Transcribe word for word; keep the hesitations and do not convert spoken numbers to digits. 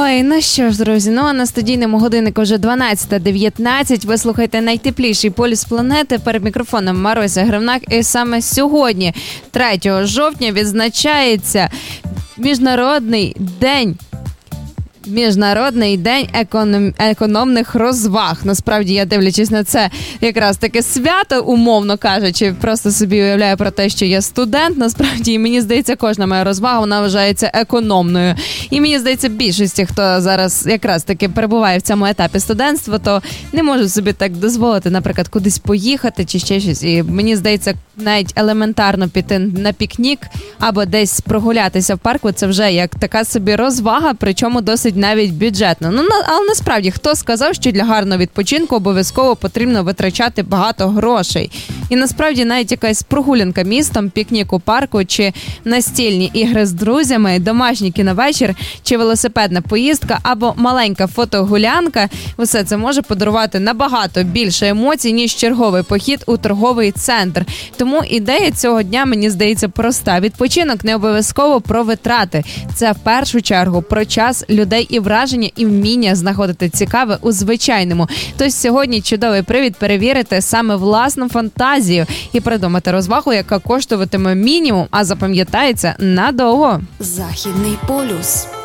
Ой, ну що ж, друзі, ну а на студійному годиннику вже дванадцята дев'ятнадцять. Ви слухаєте найтепліший полюс планети. Перед мікрофоном Маруся Гривнак. І саме сьогодні, третього жовтня, відзначається Міжнародний день Міжнародний день економ... економних розваг. Насправді, я, дивлячись на це якраз таке свято, умовно кажучи, просто собі уявляю про те, що я студент. Насправді, і мені здається, кожна моя розвага, вона вважається економною. І мені здається, більшості, хто зараз якраз таки перебуває в цьому етапі студентства, то не може собі так дозволити, наприклад, кудись поїхати чи ще щось. І мені здається, навіть елементарно піти на пікнік або десь прогулятися в парку, це вже як така собі розвага, причому досить навіть бюджетно. Ну, але насправді, хто сказав, що для гарного відпочинку обов'язково потрібно витрачати багато грошей? І насправді навіть якась прогулянка містом, пікнік у парку, чи настільні ігри з друзями, домашній кіновечір, чи велосипедна поїздка, або маленька фотогулянка, усе це може подарувати набагато більше емоцій, ніж черговий похід у торговий центр. Тому ідея цього дня, мені здається, проста. Відпочинок не обов'язково про витрати. Це в першу чергу про час, людей і враження, і вміння знаходити цікаве у звичайному. Тож сьогодні чудовий привід перевірити саме власну фантазію і придумати розвагу, яка коштуватиме мінімум, а запам'ятається надовго. Західний полюс.